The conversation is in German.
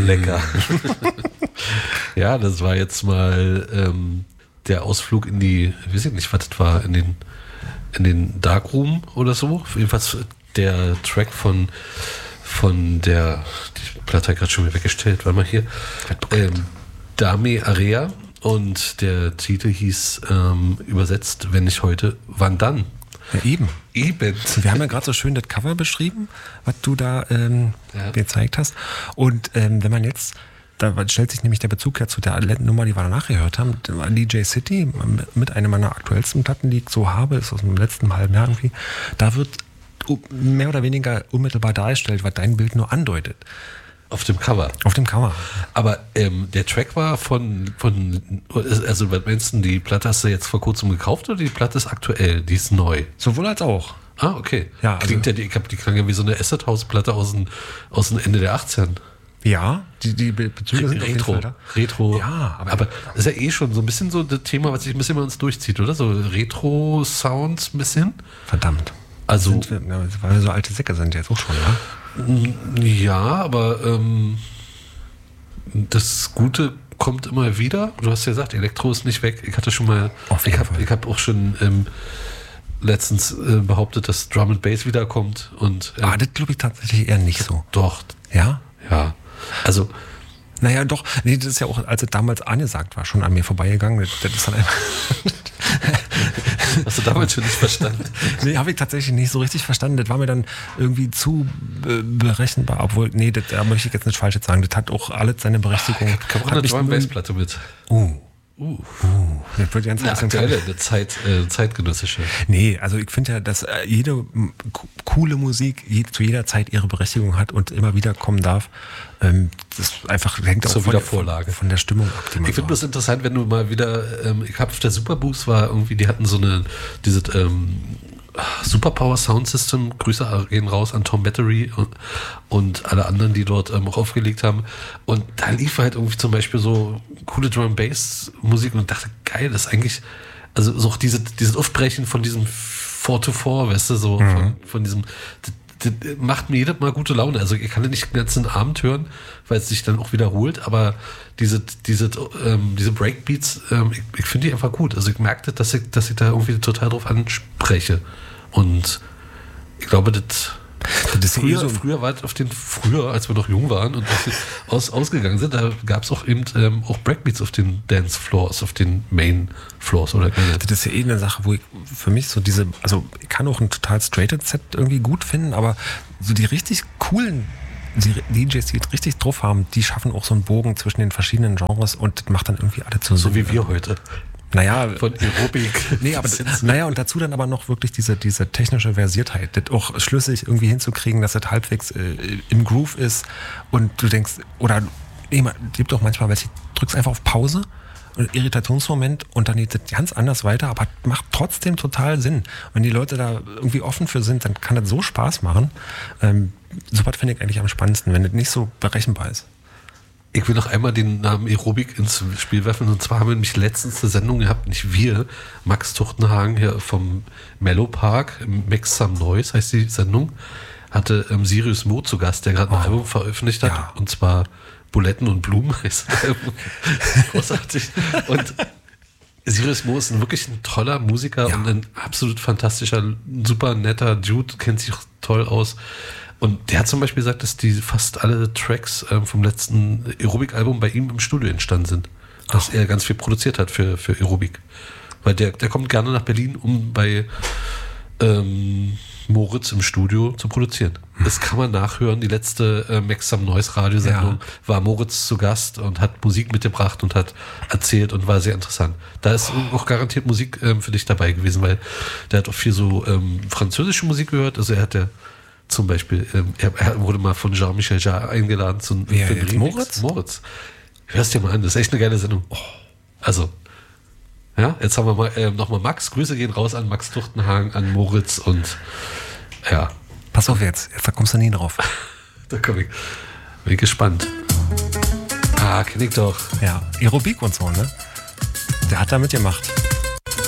Lecker. Ja, das war jetzt mal der Ausflug in die, ich weiß nicht, was das war, in den Darkroom oder so. Jedenfalls der Track von der, die Platte hat gerade schon wieder weggestellt, warte mal hier, Dame Area, und der Titel hieß übersetzt, wenn nicht heute, wann dann? Ja, eben. Wir haben ja gerade so schön das Cover beschrieben, was du da gezeigt hast. Und wenn man jetzt, da stellt sich nämlich der Bezug ja zu der Nummer, die wir danach gehört haben, DJ City, mit einer meiner aktuellsten Platten, die ich so habe, ist aus dem letzten halben Jahr irgendwie, da wird mehr oder weniger unmittelbar dargestellt, was dein Bild nur andeutet. Auf dem Cover. Aber der Track war also was meinst du, die Platte hast du jetzt vor kurzem gekauft oder die Platte ist aktuell, die ist neu? Sowohl als auch. Ah, okay. Ja, klingt die klang ja wie so eine Acid House Platte aus dem Ende der 80ern. Ja, die Bezüge sind Retro. Ja, aber das ist ja schon so ein bisschen so das Thema, was sich ein bisschen bei uns durchzieht, oder? So Retro-Sounds ein bisschen. Verdammt. Also, weil wir so alte Säcke sind jetzt auch schon, ja? Ja, aber das Gute kommt immer wieder. Du hast ja gesagt, Elektro ist nicht weg. Ich hatte schon mal, ich habe auch schon letztens behauptet, dass Drum and Bass wiederkommt. Und, das glaube ich tatsächlich eher nicht so. Doch. Ja? Ja. Also. Naja, doch. Nee, das ist ja auch, als es damals angesagt war, schon an mir vorbeigegangen. Das ist dann einfach. Hast du damals schon nicht verstanden? Nee, habe ich tatsächlich nicht so richtig verstanden. Das war mir dann irgendwie zu berechenbar. Obwohl, nee, da möchte ich jetzt nicht falsch sagen. Das hat auch alles seine Berechtigung. Ich habe auch eine Drum-Bass-Platte mit. Das wird ganz aktuelle, eine zeitgenössische. Nee, also ich finde ja, dass jede coole Musik zu jeder Zeit ihre Berechtigung hat und immer wieder kommen darf. Das einfach hängt auch von der Stimmung ab. Ich finde das interessant, wenn du mal wieder, ich habe auf der Superboost war irgendwie, die hatten so diese Superpower Sound System, Grüße gehen raus an Tom Battery und alle anderen, die dort auch aufgelegt haben. Und da lief halt irgendwie zum Beispiel so coole Drum-Bass-Musik und dachte, geil, das ist eigentlich, also so auch dieses Aufbrechen von diesem 4-to-4, weißt du, so von diesem, das macht mir jedes Mal gute Laune. Also ich kann ja nicht den ganzen Abend hören, weil es sich dann auch wiederholt, aber diese Breakbeats, ich finde die einfach gut. Also ich merkte, dass ich da irgendwie total drauf anspreche. Und ich glaube, das ist früher war es früher, als wir noch jung waren und ausgegangen sind, da gab es auch eben auch Breakbeats auf den Dance Floors, auf den Main Floors oder das ist ja eine Sache, wo ich für mich so also ich kann auch ein total straighted Set irgendwie gut finden, aber so die richtig coolen DJs, die richtig drauf haben, die schaffen auch so einen Bogen zwischen den verschiedenen Genres und das macht dann irgendwie alle zusammen. So wie wir heute. Naja, von Aerobik. Nee, aber und dazu dann aber noch wirklich diese technische Versiertheit, das auch schlüssig irgendwie hinzukriegen, dass das halbwegs im Groove ist und du denkst, oder gibt doch manchmal, weil du drückst einfach auf Pause und Irritationsmoment und dann geht das ganz anders weiter, aber macht trotzdem total Sinn. Wenn die Leute da irgendwie offen für sind, dann kann das so Spaß machen. So was finde ich eigentlich am spannendsten, wenn das nicht so berechenbar ist. Ich will noch einmal den Namen Aerobik ins Spiel werfen. Und zwar haben wir nämlich letztens eine Sendung gehabt, nicht wir, Max Tuchtenhagen hier vom Mellow Park, Make Some Noise heißt die Sendung, hatte Sirius Mo zu Gast, der gerade ein Album veröffentlicht hat. Ja. Und zwar Buletten und Blumen heißt das Album. Großartig. Und Sirius Mo ist wirklich ein toller Musiker und ein absolut fantastischer, super netter Dude, kennt sich toll aus. Und der hat zum Beispiel gesagt, dass die fast alle Tracks vom letzten Aerobik-Album bei ihm im Studio entstanden sind. Dass er ganz viel produziert hat für Aerobik. Weil der kommt gerne nach Berlin, um bei Moritz im Studio zu produzieren. Das kann man nachhören. Die letzte Make Some Noise Radiosendung war Moritz zu Gast und hat Musik mitgebracht und hat erzählt und war sehr interessant. Da ist auch garantiert Musik für dich dabei gewesen, weil der hat auch viel so französische Musik gehört. Also er hat zum Beispiel, er wurde mal von Jean-Michel Jarre eingeladen für den Moritz. Hörst dir mal an, das ist echt eine geile Sendung. Also, ja, jetzt haben wir mal nochmal Max. Grüße gehen raus an Max Tuchtenhagen, an Moritz und ja. Pass auf jetzt da kommst du nie drauf. Da bin ich gespannt. Kenn ich doch. Ja, Aerobik und so, ne? Der hat da mitgemacht.